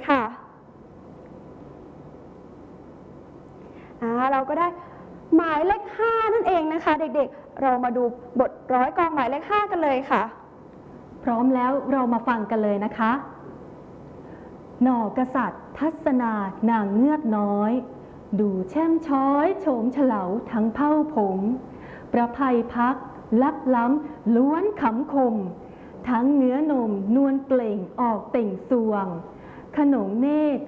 ค่ะเราก็ได้หมายเลข5นั่นเองนะคะเด็กๆเรามาดูบทร้อยกลองหมายเลข5กันเลยค่ะพร้อมแล้วเรามาฟังกันเลยนะคะหน่อกษัตริย์ทัศนานางเงือกน้อยดูแช่มช้อยโฉมเฉลาทั้งเผ้าผมประภัยพักลักล้ำล้วนขำคมทั้งเนื้อนมนวลเปล่งออกเต่งสวงขนงเนตร